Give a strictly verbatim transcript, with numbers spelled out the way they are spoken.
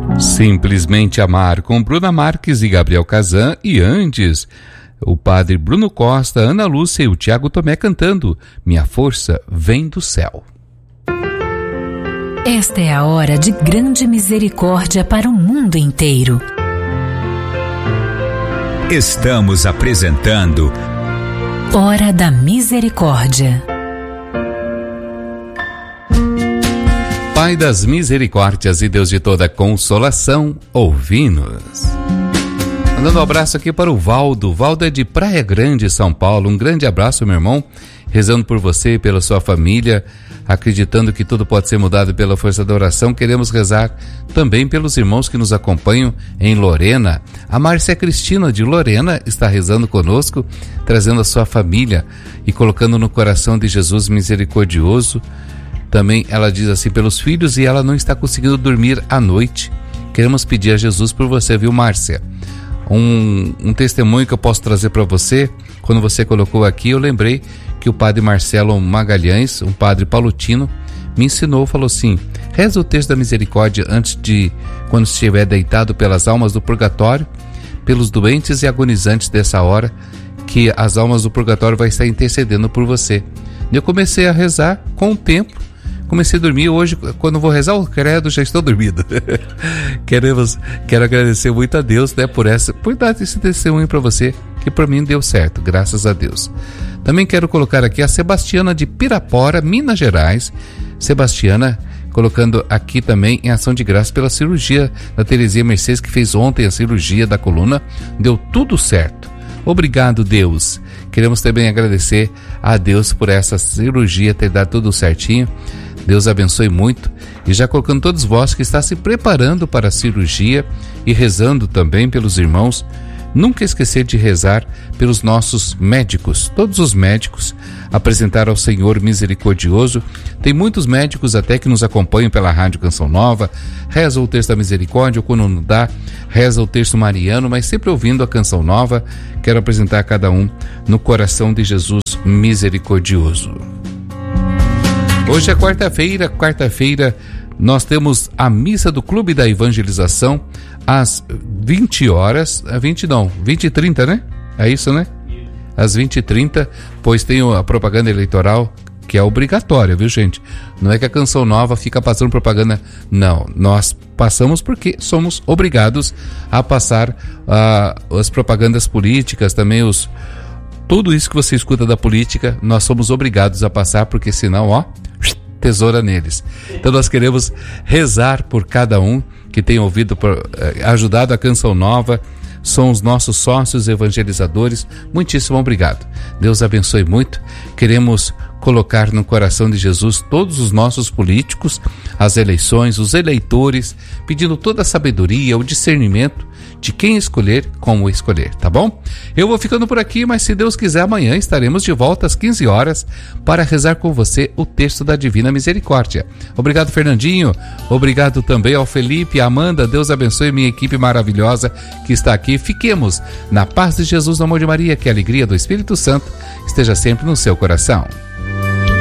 Simplesmente Amar, com Bruna Marques e Gabriel Kazan, e antes, o padre Bruno Costa, Ana Lúcia e o Tiago Tomé cantando Minha Força Vem do Céu. Esta é a hora de grande misericórdia para o mundo inteiro. Estamos apresentando Hora da Misericórdia. Pai das misericórdias e Deus de toda consolação, ouvi-nos. Mandando um abraço aqui para o Valdo. Valdo é de Praia Grande, São Paulo. Um grande abraço, meu irmão. Rezando por você e pela sua família, acreditando que tudo pode ser mudado pela força da oração. Queremos rezar também pelos irmãos que nos acompanham em Lorena. A Márcia Cristina de Lorena está rezando conosco, trazendo a sua família e colocando no coração de Jesus misericordioso. Também ela diz assim, pelos filhos, e ela não está conseguindo dormir à noite. Queremos pedir a Jesus por você, viu, Márcia? Um, um testemunho que eu posso trazer para você, quando você colocou aqui, eu lembrei que o padre Marcelo Magalhães, um padre palutino, me ensinou, falou assim, reza o texto da misericórdia antes de, quando estiver deitado pelas almas do purgatório, pelos doentes e agonizantes dessa hora, que as almas do purgatório vai estar intercedendo por você. E eu comecei a rezar com o tempo, comecei a dormir. Hoje, quando vou rezar o credo, já estou dormindo. Queremos, quero agradecer muito a Deus, né, por, essa, por dar esse testemunho para você, que para mim deu certo, graças a Deus. Também quero colocar aqui a Sebastiana de Pirapora, Minas Gerais. Sebastiana, colocando aqui também em ação de graça pela cirurgia da Terezinha Mercedes, que fez ontem a cirurgia da coluna. Deu tudo certo. Obrigado, Deus. Queremos também agradecer a Deus por essa cirurgia ter dado tudo certinho. Deus abençoe muito. E já colocando todos vós que está se preparando para a cirurgia e rezando também pelos irmãos. Nunca esquecer de rezar pelos nossos médicos. Todos os médicos apresentar ao Senhor misericordioso. Tem muitos médicos até que nos acompanham pela Rádio Canção Nova. Reza o texto da misericórdia, ou quando não dá, reza o texto mariano, mas sempre ouvindo a Canção Nova. Quero apresentar a cada um no coração de Jesus misericordioso. Hoje é quarta-feira, quarta-feira nós temos a missa do Clube da Evangelização às vinte horas, vinte não, vinte e trinta, né? É isso, né? Às vinte e trinta, pois tem a propaganda eleitoral que é obrigatória, viu, gente? Não é que a Canção Nova fica passando propaganda, não. Nós passamos porque somos obrigados a passar uh, as propagandas políticas, também os... Tudo isso que você escuta da política, nós somos obrigados a passar, porque senão, ó, tesoura neles. Então nós queremos rezar por cada um que tem ouvido, por, ajudado a Canção Nova, são os nossos sócios evangelizadores. Muitíssimo obrigado. Deus abençoe muito. Queremos colocar no coração de Jesus todos os nossos políticos, as eleições, os eleitores, pedindo toda a sabedoria, o discernimento de quem escolher, como escolher, tá bom? Eu vou ficando por aqui, mas se Deus quiser, amanhã estaremos de volta às quinze horas para rezar com você o texto da Divina Misericórdia. Obrigado, Fernandinho. Obrigado também ao Felipe, a Amanda. Deus abençoe minha equipe maravilhosa que está aqui. Fiquemos na paz de Jesus, no amor de Maria, que a alegria do Espírito Santo esteja sempre no seu coração.